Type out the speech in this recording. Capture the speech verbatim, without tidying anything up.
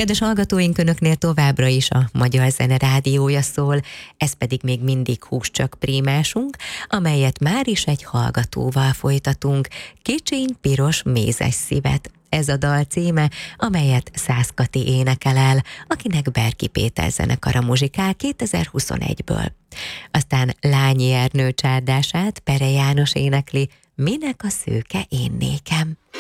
Kedves hallgatóink, önöknél továbbra is a Magyar Zene Rádiója szól, ez pedig még mindig Hús csak prímásunk, amelyet már is egy hallgatóval folytatunk. Kicsiny piros mézes szívet. Ez a dal címe, amelyet Szász Kati énekel el, akinek Berki Péter zenekara muzsikál kétezer-huszonegyből. Aztán Lányi Ernő csárdását Pere János énekli, Minek a szőke én nékem.